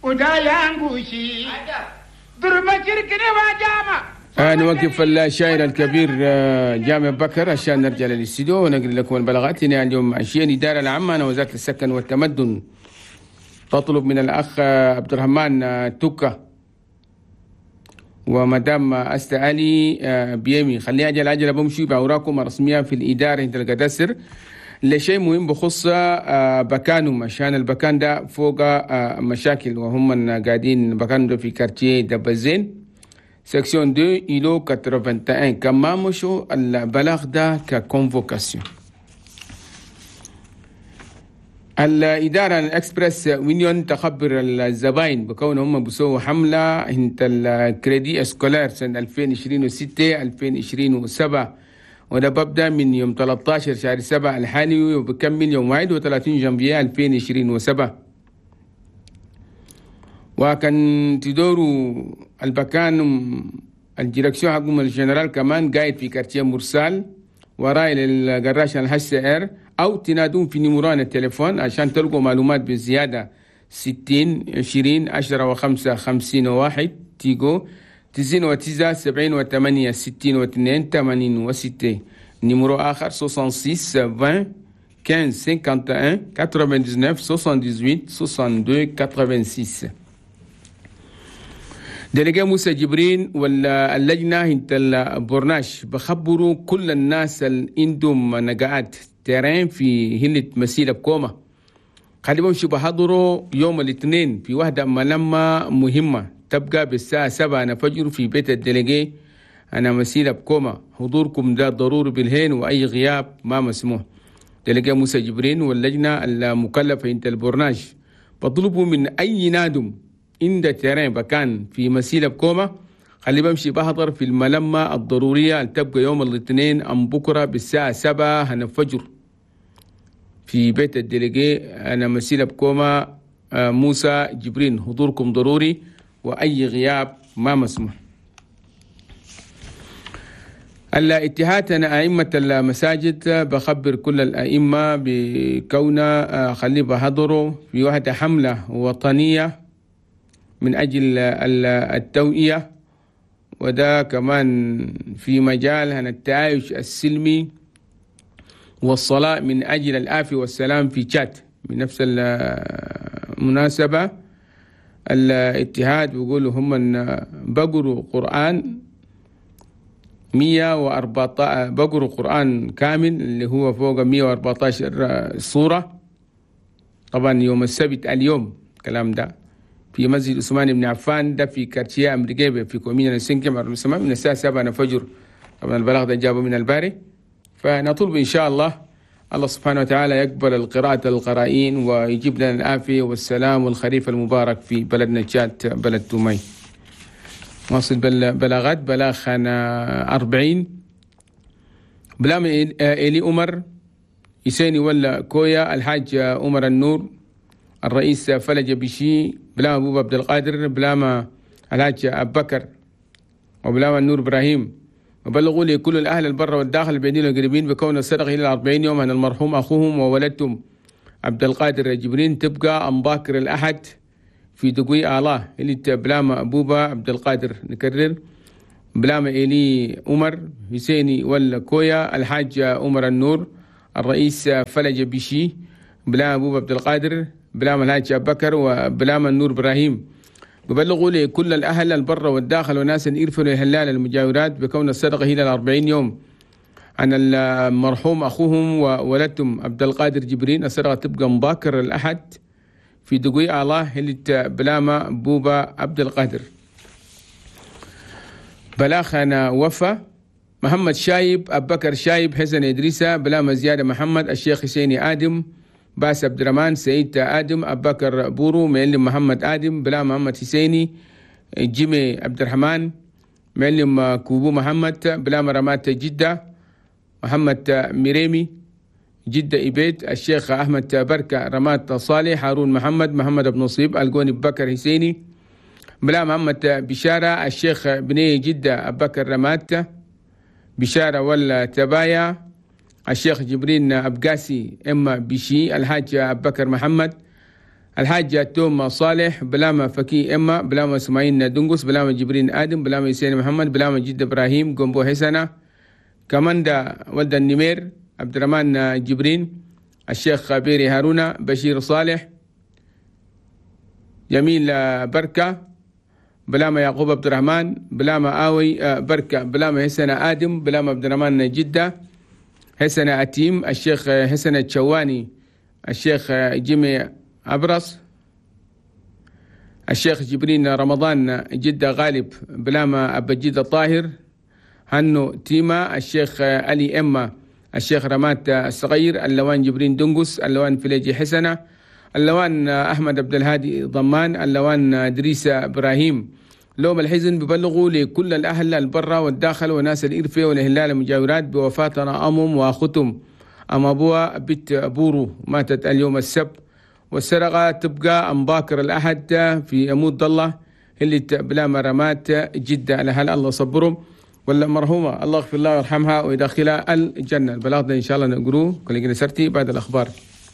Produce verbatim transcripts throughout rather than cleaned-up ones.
آه نوقف الشاعر الكبير جامع بكر عشان نرجع للاستديو ونقل لكم البلاغات. هنا اليوم عشية الإدارة العامة وزارة السكن والتمدن تطلب من الأخ عبد الرحمن توكا ومدام أستا علي بيمي خلي أجل أجل بمشي بأوراقهم الرسمية في الإدارة عند القداسر لشيء مهم بخص بكانهم عشان البكان ده فوق مشاكل وهم قاعدين بكانهم ده في كارتيه دبزين سكسيون اثنين إلو ثمانية وثمانين. كما مشوا البلاغ ده ككونفوكاسيون. الإدارة الإكسبرس وينيون تخبر الزباين بكون هم بيسووا حملة انت الكريدي اسكولار سنة ألفين وعشرين وستة ألفين وعشرين وسبعة وده ببدأ من يوم ثلاثة عشر شهر سبعة الحالي وبكمل يوم واحد وثلاثين جانفي ألفين وعشرين وسبعة. وكان تدوروا البكان الديركسيون حقهم الجنرال كمان قاعد في كارتيه مرسال وراي للقراش الهسائر أو تنادون في نمران التليفون عشان تلقوا معلومات بزيادة ستين عشرين عشرة وخمسة خمسين وواحد تيجو تسعين وتسعة سبعين وثمانية ستين واثنين ثمانين وستة. نمرو آخر ستة وستين عشرين خمسة خمسة وواحد تسعة وتسعين ستة وستين اثنين وثمانين. دلقاء موسى جبرين ولا اللجنة انت البورناش بخبروا كل الناس اللي عندهم نقاعات تيرين في هلة مسيلة بكومة خلي بمشي بحضروا يوم الاثنين في واحدة ملمة مهمة تبقى بالساعة سبعة الفجر في بيت الدلقاء أنا مسيلة بكومة. حضوركم ده ضروري بالهين وأي غياب ما مسموح. دلقاء موسى جبرين واللجنة المكلفة انت البورناش بطلبوا من أي نادم عند تيرين بكان في مسيلة بكومة خلي بمشي بحضر في الملمة الضرورية اللي تبقى يوم الاثنين أم بكرة بالساعة سبعة هنفجر في بيت الدلقاء أنا مسيلة بكومة موسى جبرين. حضوركم ضروري وأي غياب ما مسموح. الاتحاد أنا أئمة المساجد بخبر كل الأئمة بكونا خلي بحضروا في واحدة حملة وطنية من أجل التوعية وده كمان في مجال التعايش السلمي والصلاة من أجل العافية والسلام في تشاد. من نفس المناسبة الاتحاد بيقولوا هم بقروا قرآن مية وأربعة عشر بقروا قرآن كامل اللي هو فوق مية وأربعة عشر سورة طبعا يوم السبت اليوم كلام ده في مسجد عثمان بن عفان ده في كارتيه أمريكية في كومينيا السنكي من الساعة سبعة الفجر. طبعا البلاغ ده جابه من الباري فنطلب إن شاء الله الله سبحانه وتعالى يقبل القراءة القرائين ويجيب لنا العافية والسلام والخريف المبارك في بلدنا تشاد بلد تومي. واصل بلاغات بلاغنا أربعين بلام إلي عمر يسيني ولا كويا الحاج عمر النور الرئيس فلج بشي بلام أبو عبد القادر بلام الحاج أبو بكر وبلام النور إبراهيم وبلغوا لي كل الأهل البر والداخل البعيدين والقريبين بكون الصدقة إلى الأربعين يوم عن المرحوم أخوهم وولدتهم عبد القادر جبرين تبقى أم باكر الأحد في دقوي آله اللي بلام أبوبا عبد القادر. نكرر بلام إلي عمر حسيني ولا كويا الحاج عمر النور الرئيس فلج بشي بلام أبوبا عبد القادر بلام الحاج أبو بكر وبلام النور إبراهيم. ببلغوا لي كل الأهل البر والداخل وناس يرفلوا الهلال المجاورات بكون الصدقة هي الأربعين يوم عن المرحوم أخوهم وولدتهم عبد القادر جبرين. الصدقة تبقى مباكر الأحد في دقوي الله اللي بلامة بوبا عبد القادر. بلاخنا وفا محمد شايب أبو بكر شايب حسن إدريسة بلامة زيادة محمد الشيخ حسيني آدم باس عبد الرحمن سعيد آدم أبو بكر بورو معلم محمد آدم بلا محمد حسيني جيمي عبد الرحمن معلم كوبو محمد بلا مرامات جدة محمد مريمي جدة إبيت الشيخ أحمد بركة رمات صالح هارون محمد محمد بن نصيب القوني بكر حسيني بلا محمد بشارة الشيخ بني جدة أبو بكر رمات بشارة ولا تبايا الشيخ جبرين أبقاسي إما بشي الحاج أبو بكر محمد الحاج توم صالح بلاما فكي إما بلاما اسماعيل دنقس بلاما جبرين آدم بلاما يسين محمد بلاما جد إبراهيم قنبو حسنة كمان دا ولد النمير عبد الرحمن جبرين الشيخ بيري هارون بشير صالح جميل بركة بلاما يعقوب عبد الرحمن بلاما آوي بركة بلاما حسنة آدم بلاما عبد الرحمن جدة حسنة أتيم الشيخ حسنة الشواني الشيخ جيمي أبرص الشيخ جبرين رمضان جدة غالب بلاما أبا جدة طاهر هنو تيما الشيخ علي إما الشيخ رمات الصغير اللوان جبرين دنقس اللوان فليجي حسنة اللوان أحمد عبد الهادي ضمان اللوان إدريس إبراهيم لوم الحزن ببلغوا لكل الأهل البرة والداخل وناس الإرفة والإهلال المجاورات بوفاتنا أمم وأختم أم أبوها بنت بورو ماتت اليوم السبت والسرقة تبقى أم باكر الأحد في أمود الله اللي بلا مرمات جدة لهل الله صبرهم ولا مرحومة الله يغفر الله ويرحمها ويدخلها الجنة. البلاغ ده إن شاء الله نقروه كل جنة سرتي بعد الأخبار.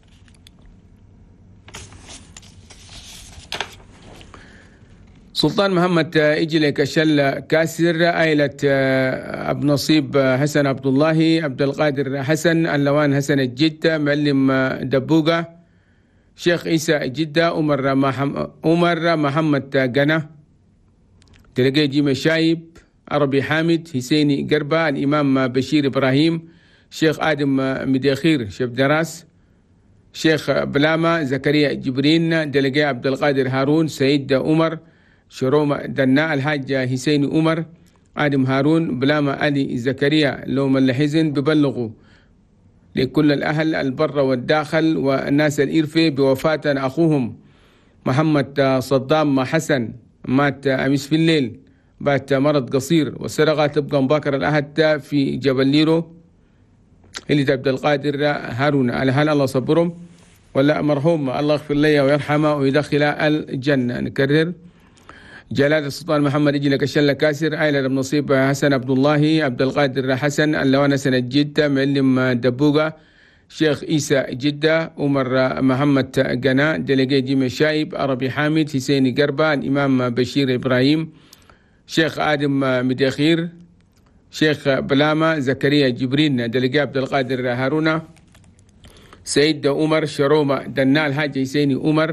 سلطان محمد إجلي كشل كاسر عائلة أبو نصيب حسن عبد الله عبد القادر حسن اللوان حسن الجدة معلم دبوقة شيخ عيسى جدة عمر محمد عمر محمد جنة تلقي جيم شايب عربي حامد حسيني قربة الإمام بشير إبراهيم شيخ آدم مديخير شيخ دراس شيخ بلاما زكريا جبرين دلقي عبد القادر هارون سيد عمر شروم دنا الحاج حسين عمر آدم هارون بلاما علي زكريا لوم الحزن ببلغوا لكل الأهل البر والداخل والناس الإرفة بوفاة أخوهم محمد صدام حسن مات أمس في الليل بات مرض قصير والسرقة تبقى مباكر الأحد في جبل ليرو اللي عبد القادر هارون على هل الله صبرهم ولا مرحوم الله يغفر لي ويرحمه ويدخل الجنة. نكرر جلالة السلطان محمد إجلي كشل كاسر عائلة ابن نصيب حسن عبد الله عبد القادر حسن اللوان سنة جدة معلم دبوقة شيخ عيسى جدة عمر محمد جنا دلقي جيم شايب عربي حامد حسيني قربة الإمام بشير إبراهيم شيخ آدم مديخير شيخ بلاما زكريا جبرين دلقي عبد القادر هارون سيد عمر شرومة دنا الحاج حسيني عمر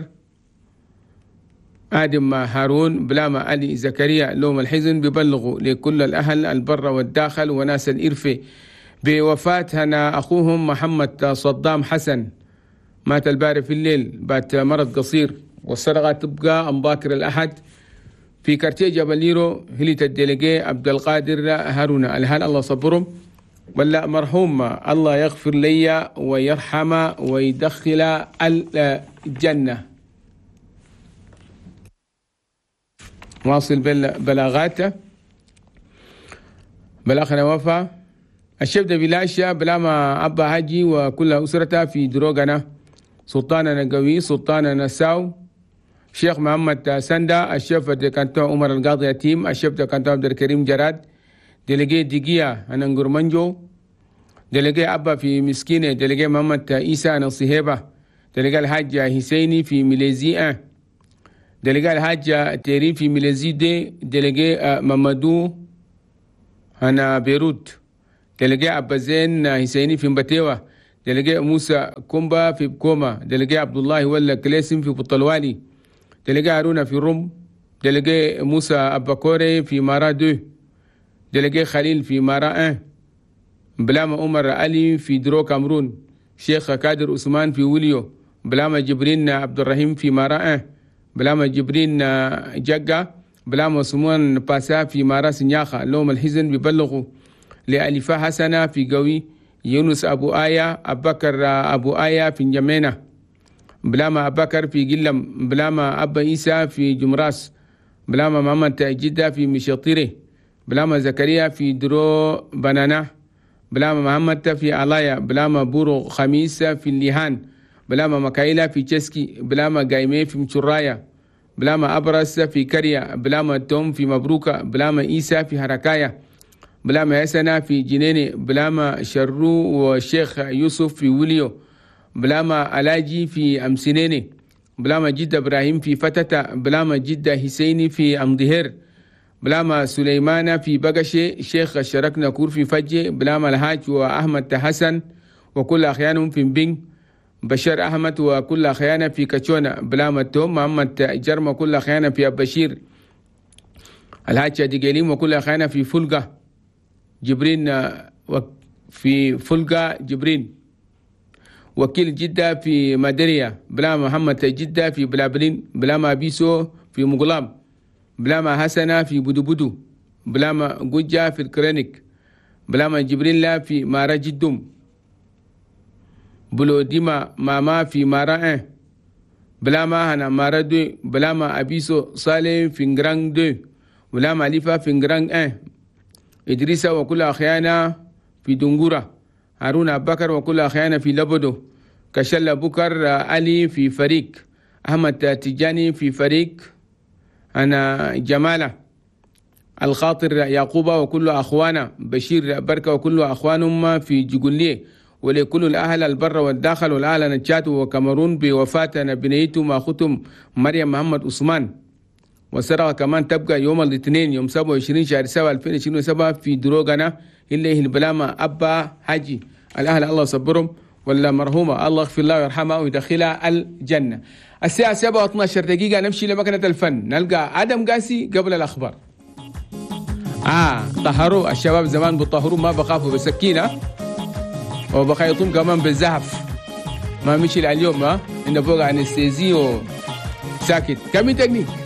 آدم هارون بلاما علي زكريا لوم الحزن ببلغوا لكل الأهل البر والداخل وناس الإرفة بوفاة هنا أخوهم محمد صدام حسن مات البارح في الليل بات مرض قصير والسرقة تبقى أمباكر الأحد في كارتيه جبل ليرو هليت الدلقي عبد القادر هارون الهال الله صبرهم ولا مرحوم الله يغفر لي ويرحم ويدخل الجنة. واصل بلاغاته بلاغنا وفا الشبدة بلاشا بلاما أبا هاجي وكل أسرتها في دروغنا سلطاننا قوي سلطاننا ساو شيخ محمد سندا الشيخ كانتو عمر القاضي يتيم الشيخ كانتو عبد الكريم جراد دلقي دقيا أنا نقر منجو دلقي أبا في مسكينة دلقي محمد إيسى أنا صهيبة دلقي الحاج حسيني في ماليزيا دلقي الحاج تيري في ماليزيا دلقي مامدو أنا بيروت دلقي أبا زين حسيني في مبتيوة دلقي موسى كومبا في بكوما دلقي عبد الله ولا كليسم في بطلوالي دلقي هارون في روم دلقي موسى أبا كوري في مارا دو دلقي خليل في مارا ان بلاما عمر علي في درو كامرون شيخ كادر عثمان في وليو بلاما جبرين عبد الرحيم في مارا ان بلاما جبرين جقا بلاما سمون باسا في مارا سنياخا لوم الحزن ببلغوا لألفا حسنة في قوي يونس أبو آية أبو بكر أبو آية في نجمينة بلاما أبو بكر في قلم بلاما أبا إيسى في جمراس بلاما محمد جدة في مشطيرة بلاما زكريا في درو بنانا بلاما محمد في علايا بلاما بورو خميس في الليهان بلاما مكايلة في تشسكي بلاما قايمي في مشرايا بلاما أبرس في كريا بلاما توم في مبروكة بلاما إيسى في حركايا بلاما يسنا في جنيني بلاما شرو والشيخ يوسف في وليو بلاما علاجي في أمسنيني بلاما جدة إبراهيم في فتة، بلاما جدة حسيني في أمدهر، بلاما سليمان في بقشة، شيخ شركنا كور في فجة، بلاما الهاج وأحمد حسن وكل أخيانهم في مبين، بشير أحمد وكل أخيانا في كتشونا، بلاما توم محمد جرم وكل أخيانا في البشير، الهاج ديجيليم وكل أخيانا في فلقة، جبرين في فلقة جبرين، وكيل جدة في مدرية، بلاما محمد جدة في بلابلين، بلاما بيسو في مغلام، بلاما حسنة في بدو بدو، بلاما قجة في الكرينيك، بلاما جبريل في مارا جدوم، بلو ديما ماما في مارا ان، بلاما هنا مارا دو، بلاما أبيسو صالح في نغران دو، بلاما ليفا في نغران ان، إدريسا وكل أخيانا في دنغورا، هارون أبو بكر وكل أخيانا في لبدو، كشل بكر علي في فريق، أحمد تجاني في فريق، أنا جمالة الخاطر يعقوب وكل أخوانا، بشير بركة وكل أخوانهم في جغلية، ولكل الأهل البر والداخل والأهل نجات وكاميرون بوفاة بنيتهم أختهم مريم محمد عثمان، وسرقة كمان تبقى يوم الاثنين يوم سبعة وعشرين شهر سبعة ألفين وعشرين وسبعة في دروغنا إليه البلامة أبا حجي، الأهل الله صبرهم ولا مرحومة الله يغفر الله ويرحمها ويدخلها الجنة. الساعة سبعة واثناشر دقيقة نمشي لمكنة الفن، نلقى آدم قاسي قبل الأخبار. آه طهروا الشباب زمان بيطهروا ما بخافوا بسكينة وبخيطون كمان بالزحف، ما مشي اليوم ها إنه فوق عن السيزي وساكت كم تكنيك.